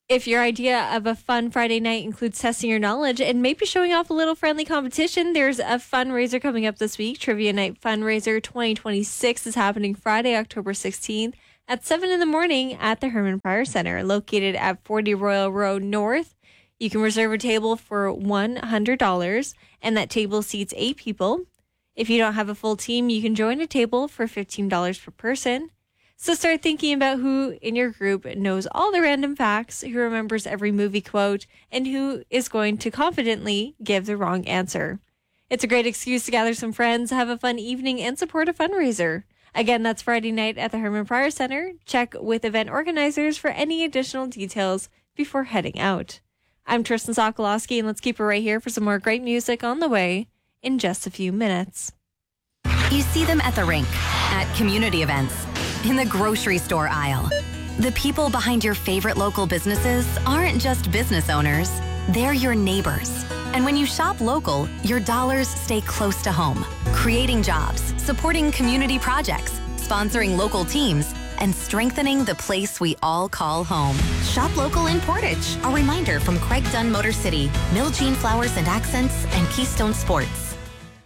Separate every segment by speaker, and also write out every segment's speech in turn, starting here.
Speaker 1: If your idea of a fun Friday night includes testing your knowledge and maybe showing off a little friendly competition, there's a fundraiser coming up this week. Trivia Night Fundraiser 2026 is happening Friday, October 16th at 7 in the morning at the Herman Pryor Center, located at 40 Royal Road North. You can reserve a table for $100, and that table seats 8 people. If you don't have a full team, you can join a table for $15 per person. So start thinking about who in your group knows all the random facts, who remembers every movie quote, and who is going to confidently give the wrong answer. It's a great excuse to gather some friends, have a fun evening, and support a fundraiser. Again, that's Friday night at the Herman Pryor Center. Check with event organizers for any additional details before heading out. I'm Tristan Sokolowski, and let's keep it right here for some more great music on the way in just a few minutes.
Speaker 2: You see them at the rink, at community events, in the grocery store aisle. The people behind your favorite local businesses aren't just business owners, they're your neighbors. And when you shop local, your dollars stay close to home, creating jobs, supporting community projects, sponsoring local teams, and strengthening the place we all call home. Shop local in Portage. A reminder from Craig Dunn Motor City, Mill Jean Flowers and Accents, and Keystone Sports.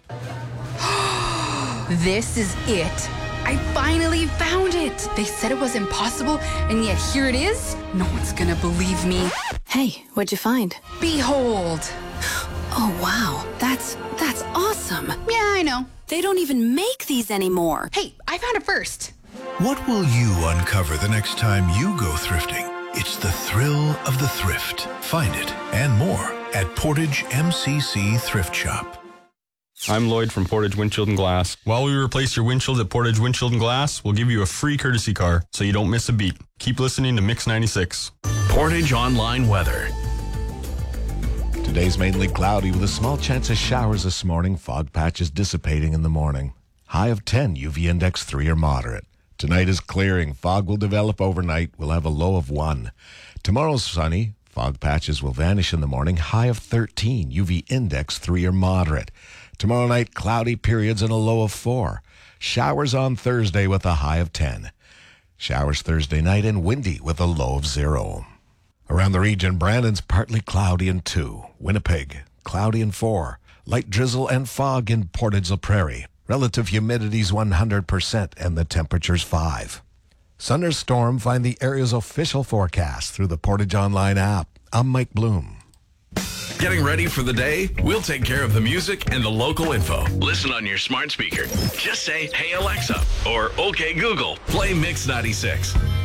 Speaker 3: This is it. I finally found it. They said it was impossible, and yet here it is. No one's gonna believe me.
Speaker 4: Hey, what'd you find?
Speaker 3: Behold.
Speaker 4: Oh, wow. That's awesome.
Speaker 3: Yeah, I know.
Speaker 4: They don't even make these anymore.
Speaker 3: Hey, I found it first.
Speaker 5: What will you uncover the next time you go thrifting? It's the thrill of the thrift. Find it and more at Portage MCC Thrift Shop.
Speaker 6: I'm Lloyd from Portage Windshield and Glass. While we replace your windshields at Portage Windshield and Glass, we'll give you a free courtesy car so you don't miss a beat. Keep listening to Mix 96.
Speaker 7: Portage Online Weather.
Speaker 8: Today's mainly cloudy with a small chance of showers this morning. Fog patches dissipating in the morning. High of 10, UV index 3 or moderate. Tonight is clearing. Fog will develop overnight. We'll have a low of 1. Tomorrow's sunny. Fog patches will vanish in the morning. High of 13, UV index 3 or moderate. Tomorrow night, cloudy periods and a low of 4. Showers on Thursday with a high of 10. Showers Thursday night and windy with a low of 0. Around the region, Brandon's partly cloudy and 2. Winnipeg, cloudy and 4. Light drizzle and fog in Portage La Prairie. Relative humidity's 100% and the temperature's 5. Thunderstorm, find the area's official forecast through the Portage Online app. I'm Mike Bloom.
Speaker 7: Getting ready for the day? We'll take care of the music and the local info. Listen on your smart speaker. Just say, "Hey Alexa," or "Okay Google, play Mix 96."